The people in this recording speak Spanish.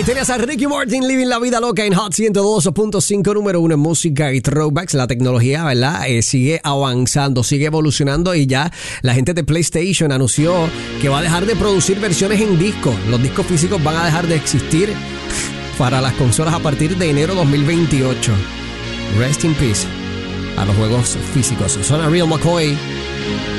Tienes a Ricky Martin Living la Vida Loca en Hot 102.5, número 1 en música y throwbacks. La tecnología, ¿verdad? Sigue avanzando, sigue evolucionando y ya la gente de PlayStation anunció que va a dejar de producir versiones en disco. Los discos físicos van a dejar de existir para las consolas a partir de enero 2028. Rest in peace a los juegos físicos. Suena Real McCoy.